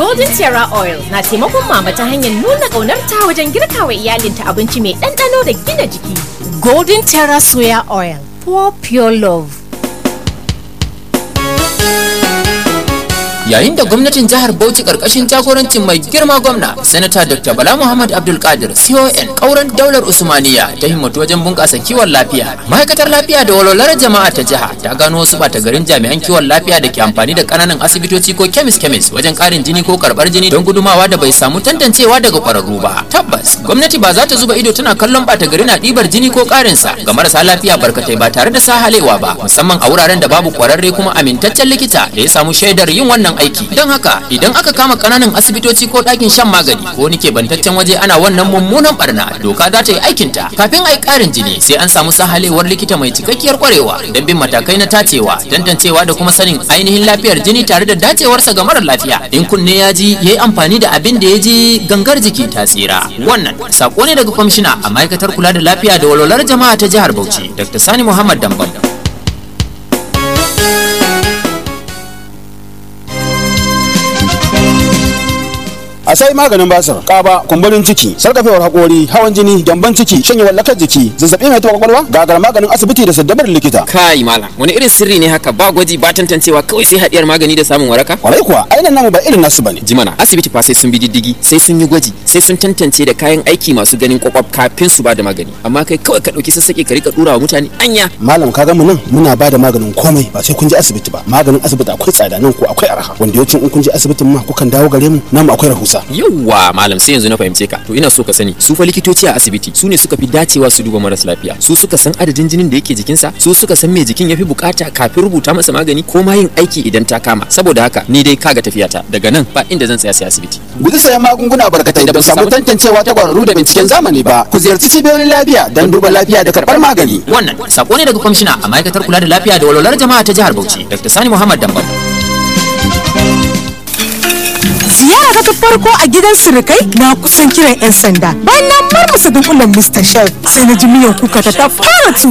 Golden Terra Oil na taimakon mama ta hanyar nuna ƙaunarta wajen girka wa iyalinta abinci mai ɗanɗano da gina jiki. Golden Terra Soya Oil, for pure love. Yayin da gwamnatin jihar Bauchi karkashin jagorancin mai girma gwamna Sanata Dr. Bala Muhammad Abdul Qadir CON kauran daular Usmaniya ta himmatu wajen bunƙasa kiwon lafiya, ma'aikatar lafiya da walwalar jama'a ta jiha ta gano wasu bata garin jami'an kiwon lafiya da ke amfani da ƙananan asibitoci ko kemis wajen ƙarin jini ko karɓar jini don gudumawa da bai samu tantancewa daga ƙwararru ba. Tabbas gwamnati ba za ta zuba ido tana kallon bata gari na ɗibar jini ko ƙarinsa ga marasa lafiya barkatai ba tare da sahalewa ba, musamman a wuraren da babu ƙwararre kuma amintaccen likita da ya samu shaidar yin wannan aiki. Don haka idan aka kama kananan asibitoci ko ɗakin shan magani ko wani kebantaccen waje ana wannan mummunan barna, doka za ta yi aikinta. Kafin a yi ƙarin jini sai an samu sahalewar likita mai cikakkiyar kwarewa don bin matakai na tacewa, tantancewa da kuma sanin ainihin lafiyar jini tare da dacewarsa ga marar lafiya. In kunne ya ji ya yi amfani da abin da ya ji, gangar jiki ta tsira. Wannan sako ne daga kwamishina a ma'aikatar kula da lafiya da walwalar jama'a ta jihar Bauchi, Dr. Sani Muhammad Dambam. a sai maganin basir, kaba, kumburin ciki, sarkafewar hakori, hawan jini, gyamban ciki, shanyewar lakar jiki, zazzabi mai taɓa kwakwalwa, gagar maganin asibiti da saddabar likita. Kai malam, wani irin sirri ne haka, ba gwaji ba tantancewa, kawai sai hadiyar magani da samun waraka? Kwarai kuwa, ainihin namu ba irin nasu bane. Jimana, asibiti fa sai sun bi diddigi, sai sun yi gwaji, sai sun tantance da kayan aiki masu ganin kwakwaf kafin su ba da magani. Amma kai kawai ka dauki sassaƙe ka rika dura wa mutane anya. Malam ka ga mu nan muna ba da maganin komai ba sai kun je asibiti ba. Maganin asibiti akwai tsada nan ko akwai arha. Wanda yawancin in kun je asibitin ma kukan dawo gare mu, nan akwai rahusa. Yawwa malam, sai yanzu na fahimce ka. To ina so ka sani, su fa likitoci a asibiti su ne suka fi dacewa su duba maras lafiya. Su suka san adadin jinin da yake jikinsa, su suka san me jikin yafi bukata kafin rubuta masa magani ko ma yin aiki idan ta kama. Saboda haka ni dai kaga tafiyata, daga nan ba inda zan tsaya sai asibiti. Guji sayan magunguna barkatai da ba samu tantancewa ta kwararru da binciken zamani ba. Ku ziyarci cibiyoyin lafiya don duba lafiya da karɓar magani. Wannan sako ne daga kwamishina a ma'aikatar kula da lafiya da walwalar jama'a ta jihar Bauchi, Dr. Sani Muhammad Dambam. Ziyara ta farko a gidan surukai na kusan kiran 'yan sanda. Bayan na marmasa dunkulen Mr. Chef sai na ji miyan kuka ta fara